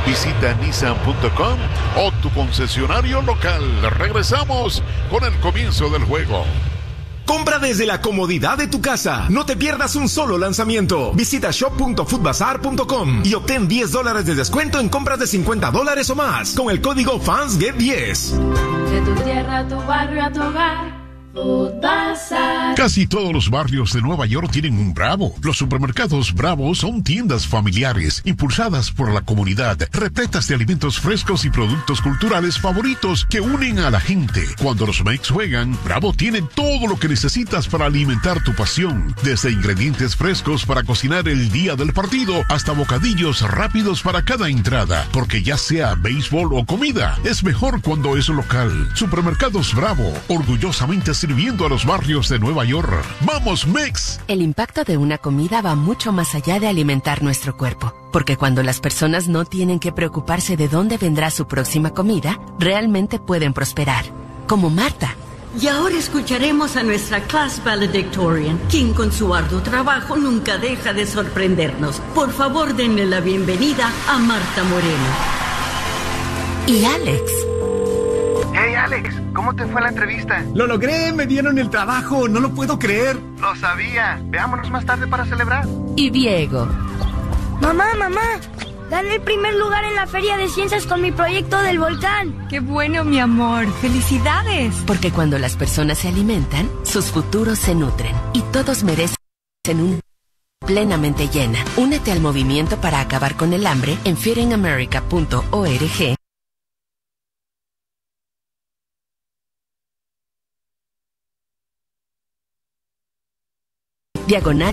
Visita nissan.com o tu concesionario local. Regresamos con el comienzo del juego. Compra desde la comodidad de tu casa. No te pierdas un solo lanzamiento. Visita shop.foodbazar.com y obtén $10 de descuento en compras de $50 o más con el código FANSGET10. De tu tierra a tu barrio a tu hogar. Casi todos los barrios de Nueva York tienen un Bravo. Los supermercados Bravo son tiendas familiares, impulsadas por la comunidad, repletas de alimentos frescos y productos culturales favoritos que unen a la gente. Cuando los Mex juegan, Bravo tiene todo lo que necesitas para alimentar tu pasión. Desde ingredientes frescos para cocinar el día del partido, hasta bocadillos rápidos para cada entrada. Porque ya sea béisbol o comida, es mejor cuando es local. Supermercados Bravo, orgullosamente sirviendo a los barrios de Nueva York. ¡Vamos, Mex! El impacto de una comida va mucho más allá de alimentar nuestro cuerpo, porque cuando las personas no tienen que preocuparse de dónde vendrá su próxima comida, realmente pueden prosperar. Como Marta. Y ahora escucharemos a nuestra class valedictorian, quien con su arduo trabajo nunca deja de sorprendernos. Por favor, denle la bienvenida a Marta Moreno. Y Alex. Hey Alex, ¿cómo te fue la entrevista? Lo logré, me dieron el trabajo, no lo puedo creer. Lo sabía, veámonos más tarde para celebrar. Y Diego. Mamá, gané el primer lugar en la Feria de Ciencias con mi proyecto del volcán. ¡Qué bueno, mi amor! ¡Felicidades! Porque cuando las personas se alimentan, sus futuros se nutren. Y todos merecen un plenamente llena. Únete al movimiento para acabar con el hambre en feedingamerica.org. Diagonal.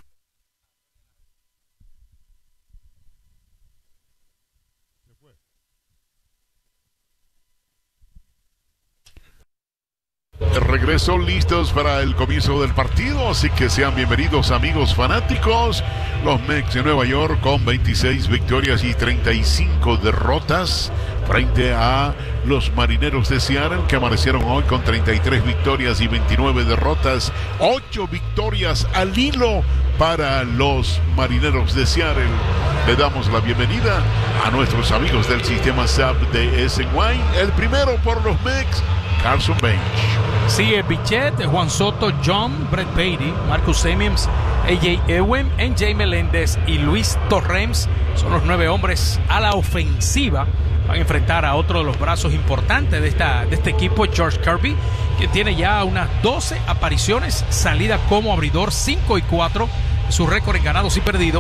Regreso listos para el comienzo del partido, así que sean bienvenidos amigos fanáticos. Los Mets de Nueva York con 26 victorias y 35 derrotas frente a los Marineros de Seattle, que amanecieron hoy con 33 victorias y 29 derrotas. 8 victorias al hilo para los Marineros de Seattle. Le damos la bienvenida a nuestros amigos del sistema SAP de SNY. El primero por los Mets, Carson Bench. Sí, Bichette, Juan Soto, John, Brett Beatty, Marcus Semien, AJ Ewen, NJ Meléndez y Luis Torrens son los 9 hombres a la ofensiva. Van a enfrentar a otro de los brazos importantes de este equipo, George Kirby, que tiene ya unas 12 apariciones, salida como abridor, 5-4, su récord en ganados y perdidos,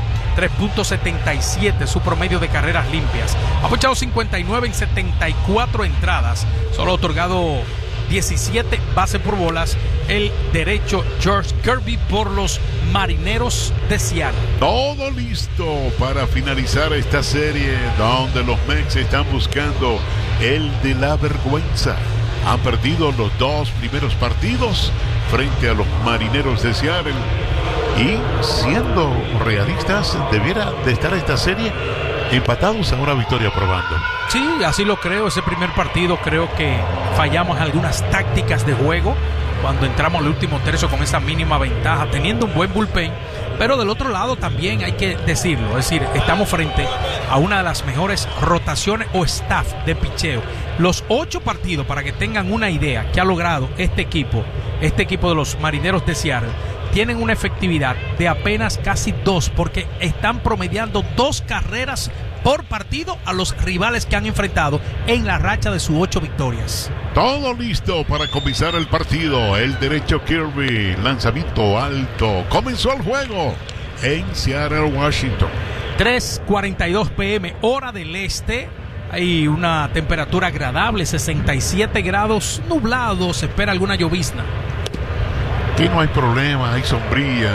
3.77, su promedio de carreras limpias. Ha ponchado 59 en 74 entradas, solo ha otorgado 17 bases por bolas, el derecho George Kirby por los Marineros de Seattle. Todo listo para finalizar esta serie donde los Mets están buscando el de la vergüenza. Han perdido los 2 primeros partidos frente a los Marineros de Seattle y, siendo realistas, debiera de estar esta serie empatados a una victoria probando. Sí, así lo creo. Ese primer partido creo que fallamos algunas tácticas de juego cuando entramos al último tercio con esa mínima ventaja, teniendo un buen bullpen. Pero del otro lado también hay que decirlo, es decir, estamos frente a una de las mejores rotaciones o staff de picheo. Los 8 partidos, para que tengan una idea, que ha logrado este equipo de los Marineros de Seattle, tienen una efectividad de apenas casi 2, porque están promediando 2 carreras por partido a los rivales que han enfrentado en la racha de sus 8 victorias. Todo listo para comenzar el partido. El derecho Kirby, lanzamiento alto. Comenzó el juego en Seattle, Washington. 3:42 p.m. hora del este. Hay una temperatura agradable, 67 grados, nublado, se espera alguna llovizna. Aquí no hay problema, hay sombría.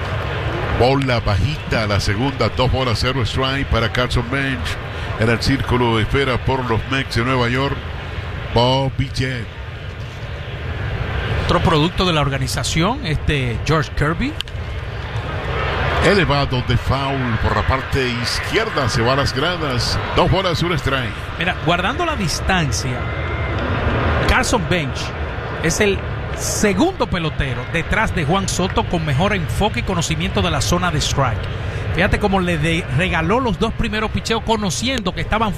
Bola bajita, la segunda, 2 bolas, 0 strike para Carson Bench. En el círculo de espera por los Mets de Nueva York, Bob Bichette. Otro producto de la organización, George Kirby. Elevado de foul por la parte izquierda, se va a las gradas. 2 bolas, 1 strike. Mira, guardando la distancia, Carson Bench es el segundo pelotero detrás de Juan Soto con mejor enfoque y conocimiento de la zona de strike. Fíjate cómo le regaló los 2 primeros picheos conociendo que estaban